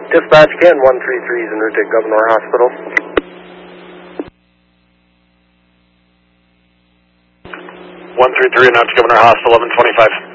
Dispatch again, 133 is en route to Governor Hospital. 133 and out to Governor Hospital, 1125.